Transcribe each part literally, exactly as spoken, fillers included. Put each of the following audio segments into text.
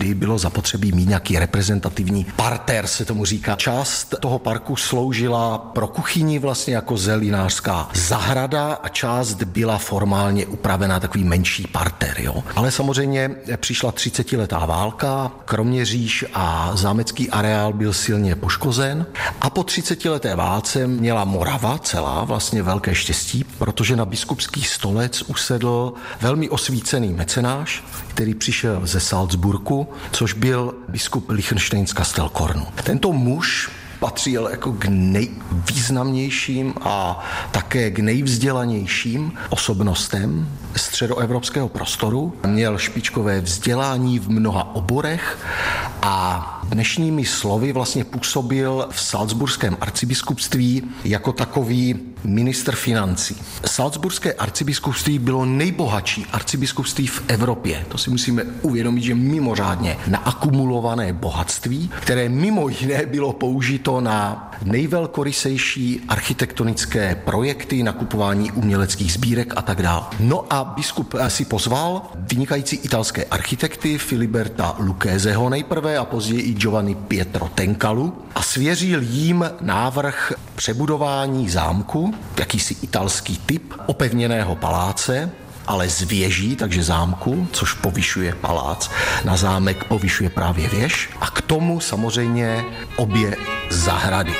vždy bylo zapotřebí mít nějaký reprezentativní parter, se tomu říká. Část toho parku sloužila pro kuchyni vlastně jako zelinářská zahrada a část byla formálně upravená takový menší parter. Jo. Ale samozřejmě přišla třicetiletá válka, Kroměříž a zámecký areál byl silně poškozen a po třicetileté válce měla Morava celá vlastně velké štěstí, protože na biskupský stolec usedl velmi osvícený mecenáš, který přišel ze Salzburgu, což byl biskup Liechtenstein-Kastelkornu. Tento muž patřil jako k nejvýznamnějším a také k nejvzdělanějším osobnostem středoevropského prostoru. Měl špičkové vzdělání v mnoha oborech a dnešními slovy vlastně působil v salzburském arcibiskupství jako takový ministr financí. Salzburské arcibiskupství bylo nejbohatší arcibiskupství v Evropě. To si musíme uvědomit, že mimořádně naakumulované bohatství, které mimo jiné bylo použito na nejvelkorysejší architektonické projekty, nakupování uměleckých sbírek a tak dále. No a biskup si pozval vynikající italské architekty Filiberta Luccheseho nejprve a později i Giovanni Pietro Tencalu a svěřil jim návrh přebudování zámku, jakýsi italský typ opevněného paláce, ale z věží, takže zámku, což povyšuje palác, na zámek povyšuje právě věž a k tomu samozřejmě obě zahrady.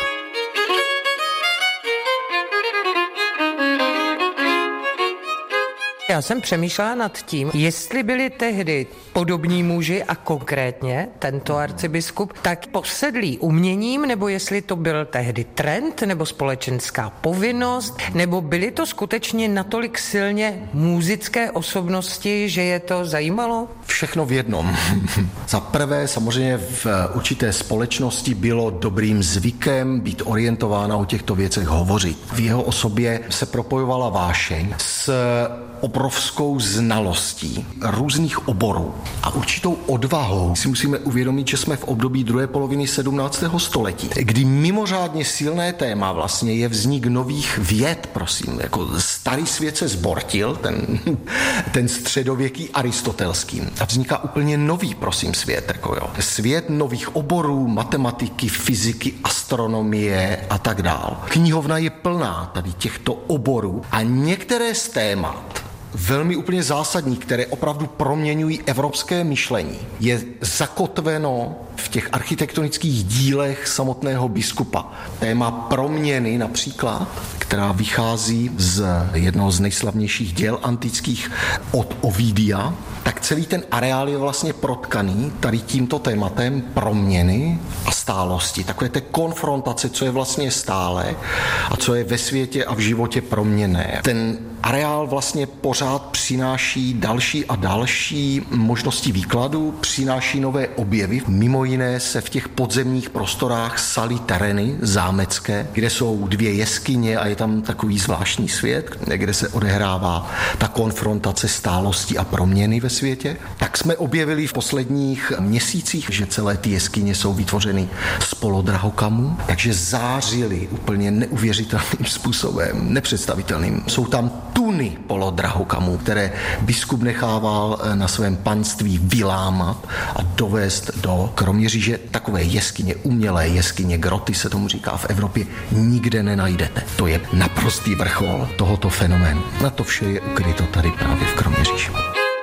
Já jsem přemýšlela nad tím, jestli byli tehdy podobní muži a konkrétně tento arcibiskup tak posedlí uměním, nebo jestli to byl tehdy trend nebo společenská povinnost, nebo byly to skutečně natolik silně muzické osobnosti, že je to zajímalo? Všechno v jednom. Za prvé samozřejmě v určité společnosti bylo dobrým zvykem být orientována o těchto věcech hovořit. V jeho osobě se propojovala vášeň s obrovskou znalostí různých oborů a určitou odvahou. Si musíme uvědomit, že jsme v období druhé poloviny sedmnáctého století, kdy mimořádně silné téma vlastně je vznik nových věd, prosím, jako starý svět se zbortil, ten, ten středověký aristotelský a vzniká úplně nový, prosím, svět, jako jo. Svět nových oborů, matematiky, fyziky, astronomie a tak dál. Knihovna je plná tady těchto oborů a některé z témat velmi úplně zásadní, které opravdu proměňují evropské myšlení, je zakotveno v těch architektonických dílech samotného biskupa. Téma proměny například, která vychází z jednoho z nejslavnějších děl antických od Ovidia, tak celý ten areál je vlastně protkaný tady tímto tématem proměny a stálosti. Takové té konfrontace, co je vlastně stále a co je ve světě a v životě proměnné. Ten areál vlastně pořád přináší další a další možnosti výkladu, přináší nové objevy. Mimo jiné se v těch podzemních prostorách saly terény zámecké, kde jsou dvě jeskyně a je tam takový zvláštní svět, kde se odehrává ta konfrontace stálosti a proměny ve světě. Tak jsme objevili v posledních měsících, že celé ty jeskyně jsou vytvořeny z polodrahokamů, takže zářily úplně neuvěřitelným způsobem, nepředstavitelným. Jsou tam tuny polodrahokamů, které biskup nechával na svém panství vylámat a dovést do Kroměříže. Takové jeskyně, umělé jeskyně, groty se tomu říká, v Evropě nikde nenajdete. To je naprostý vrchol tohoto fenoménu. Na to vše je ukryto tady právě v Kroměříži.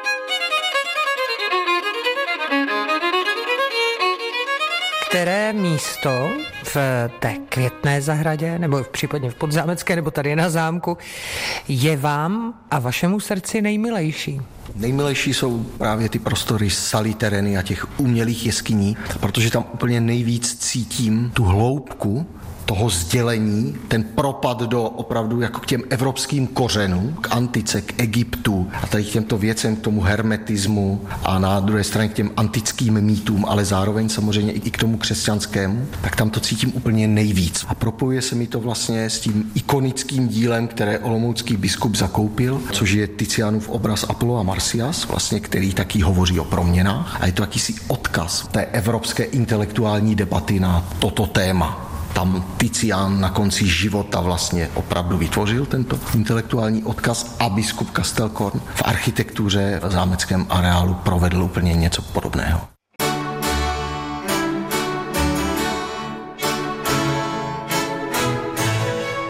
Které místo v té Květné zahradě, nebo případně v Podzámecké, nebo tady na zámku, je vám a vašemu srdci nejmilejší? Nejmilejší jsou právě ty prostory saly terény a těch umělých jeskyní, protože tam úplně nejvíc cítím tu hloubku toho sdělení, ten propad do opravdu jako k těm evropským kořenům, k antice, k Egyptu a tady k těmto věcem, k tomu hermetismu a na druhé straně k těm antickým mýtům, ale zároveň samozřejmě i k tomu křesťanskému, tak tam to cítím úplně nejvíc. A propojuje se mi to vlastně s tím ikonickým dílem, které olomoucký biskup zakoupil, což je Tizianův obraz Apollo a Marsyas, vlastně, který taky hovoří o proměnách a je to jakýsi odkaz té evropské intelektuální debaty na toto téma. Tam Tizian na konci života vlastně opravdu vytvořil tento intelektuální odkaz a biskup Kastelkorn v architektuře v zámeckém areálu provedl úplně něco podobného.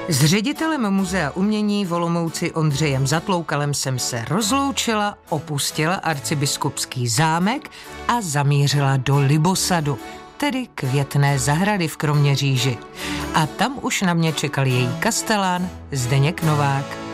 S ředitelem Muzea umění v Olomouci Ondřejem Zatloukalem jsem se rozloučila, opustila arcibiskupský zámek a zamířila do Libosadu, tedy květné zahrady v Kroměříži. A tam už na mě čekal její kastelán Zdeněk Novák.